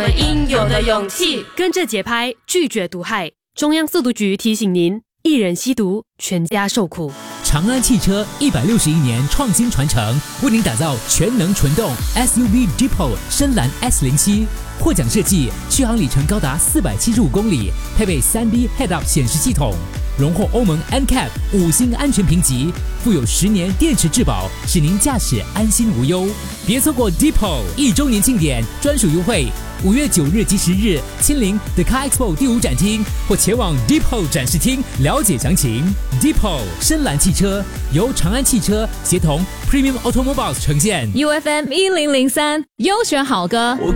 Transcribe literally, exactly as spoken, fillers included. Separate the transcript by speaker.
Speaker 1: 应有的勇气，
Speaker 2: 跟着节拍，拒绝毒害。中央速毒局提醒您：一人吸毒，全家受苦。
Speaker 3: 长安汽车一百六十一年创新传承，为您打造全能纯动 S U V Deepo 深蓝 S 零七，获奖设计，续航里程高达四百七十五公里，配备 三 D Head-Up 显示系统，荣获欧盟 N C A P 五星安全评级，附有十年电池质保，使您驾驶安心无忧。别错过 Deepo 一周年庆典专属优惠，五月九日及十日亲临 The Car Expo 第五展厅，或前往 Deepo 展示厅了解详情。Deepo 深蓝汽车由长安汽车协同 Premium Automobiles 呈现。
Speaker 4: U F M 一零零三优选好歌。